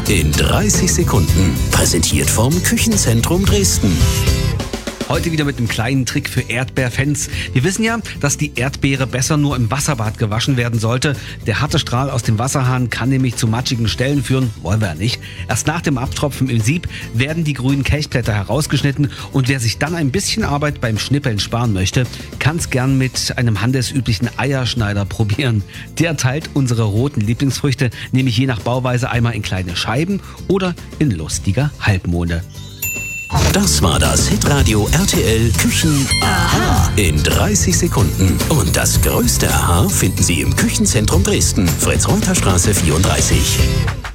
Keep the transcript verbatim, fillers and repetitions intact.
in dreißig Sekunden. Präsentiert vom Küchenzentrum Dresden. Heute wieder mit einem kleinen Trick für Erdbeerfans. Wir wissen ja, dass die Erdbeere besser nur im Wasserbad gewaschen werden sollte. Der harte Strahl aus dem Wasserhahn kann nämlich zu matschigen Stellen führen. Wollen wir ja nicht. Erst nach dem Abtropfen im Sieb werden die grünen Kelchblätter herausgeschnitten. Und wer sich dann ein bisschen Arbeit beim Schnippeln sparen möchte, kann es gern mit einem handelsüblichen Eierschneider probieren. Der teilt unsere roten Lieblingsfrüchte nämlich je nach Bauweise einmal in kleine Scheiben oder in lustiger Halbmonde. Das war das Hitradio R T L Küchen Aha in dreißig Sekunden. Und das größte Aha finden Sie im Küchenzentrum Dresden, Fritz-Reuter-Straße vierunddreißig.